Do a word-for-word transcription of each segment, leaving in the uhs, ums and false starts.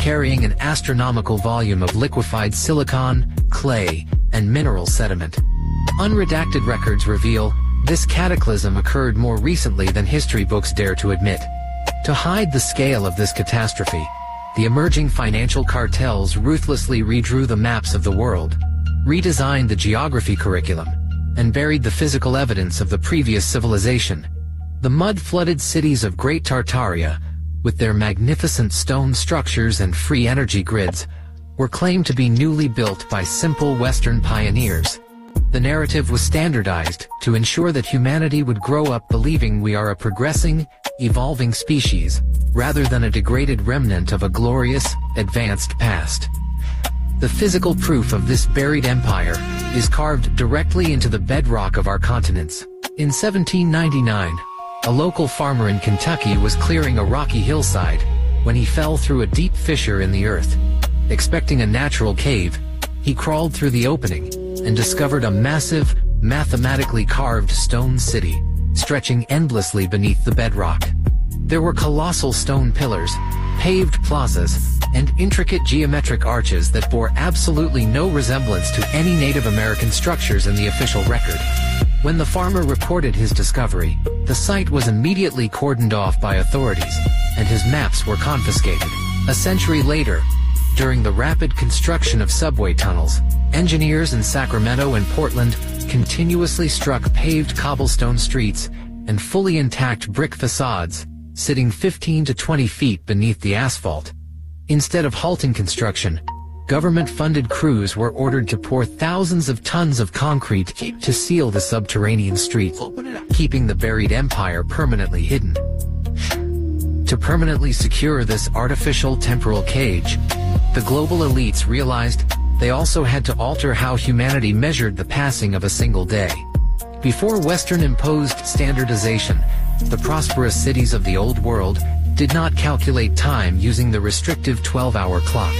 carrying an astronomical volume of liquefied silicon, clay, and mineral sediment. Unredacted records reveal this cataclysm occurred more recently than history books dare to admit. To hide the scale of this catastrophe, the emerging financial cartels ruthlessly redrew the maps of the world, redesigned the geography curriculum, and buried the physical evidence of the previous civilization. The mud-flooded cities of Great Tartaria, with their magnificent stone structures and free energy grids, were claimed to be newly built by simple Western pioneers. The narrative was standardized to ensure that humanity would grow up believing we are a progressing, evolving species, rather than a degraded remnant of a glorious, advanced past. The physical proof of this buried empire is carved directly into the bedrock of our continents. In seventeen ninety-nine, a local farmer in Kentucky was clearing a rocky hillside when he fell through a deep fissure in the earth. Expecting a natural cave, he crawled through the opening and discovered a massive, mathematically carved stone city, stretching endlessly beneath the bedrock. There were colossal stone pillars, paved plazas, and intricate geometric arches that bore absolutely no resemblance to any Native American structures in the official record. When the farmer reported his discovery, the site was immediately cordoned off by authorities, and his maps were confiscated. A century later, during the rapid construction of subway tunnels, engineers in Sacramento and Portland continuously struck paved cobblestone streets and fully intact brick facades, sitting fifteen to twenty feet beneath the asphalt. Instead of halting construction, government-funded crews were ordered to pour thousands of tons of concrete to seal the subterranean streets, keeping the buried empire permanently hidden. To permanently secure this artificial temporal cage, the global elites realized they also had to alter how humanity measured the passing of a single day. Before Western-imposed standardization, the prosperous cities of the Old World did not calculate time using the restrictive twelve-hour clock.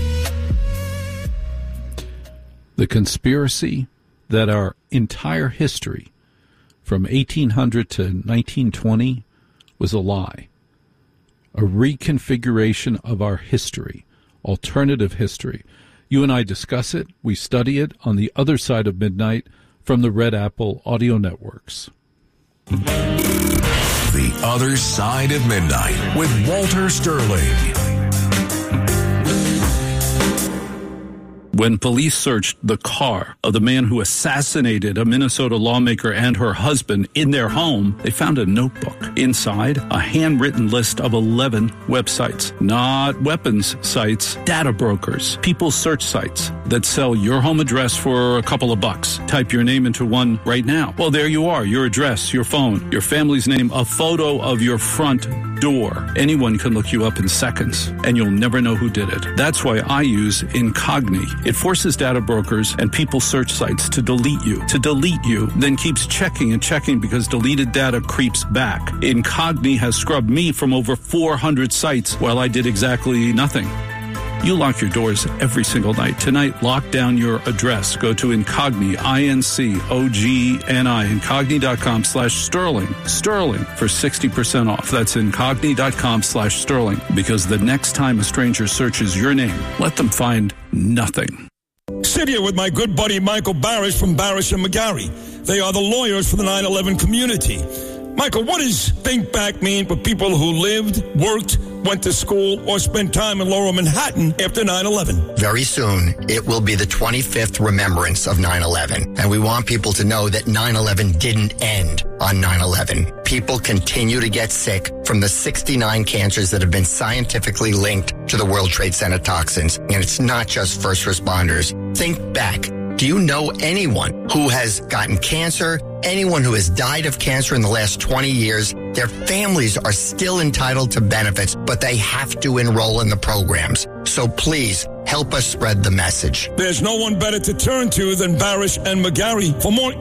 The conspiracy that our entire history, from eighteen hundred to nineteen twenty, was a lie. A reconfiguration of our history, alternative history. You and I discuss it, we study it on The Other Side of Midnight from the Red Apple Audio Networks. The Other Side of Midnight with Walter Sterling. When police searched the car of the man who assassinated a Minnesota lawmaker and her husband in their home, they found a notebook. Inside, a handwritten list of eleven websites. Not weapons sites, data brokers, people search sites that sell your home address for a couple of bucks. Type your name into one right now. Well, there you are, your address, your phone, your family's name, a photo of your front door. Anyone can look you up in seconds, and you'll never know who did it. That's why I use Incogni. It forces data brokers and people search sites to delete you, to delete you, then keeps checking and checking because deleted data creeps back. Incogni has scrubbed me from over four hundred sites while I did exactly nothing. You lock your doors every single night. Tonight, lock down your address. Go to Incogni, I N C O G N I, Incogni.com slash Sterling. Sterling for sixty percent off. That's Incogni.com slash Sterling. Because the next time a stranger searches your name, let them find nothing. Sit here with my good buddy Michael Barish from Barish and McGarry. They are the lawyers for the nine eleven community. Michael, what does think back mean for people who lived, worked, went to school, or spent time in Lower Manhattan after nine eleven? Very soon, it will be the twenty-fifth remembrance of nine eleven. And we want people to know that nine eleven didn't end on nine eleven. People continue to get sick from the sixty-nine cancers that have been scientifically linked to the World Trade Center toxins. And it's not just first responders. Think back. Do you know anyone who has gotten cancer? Anyone who has died of cancer in the last twenty years? Their families are still entitled to benefits, but they have to enroll in the programs. So please help us spread the message. There's no one better to turn to than Barish and McGarry. For more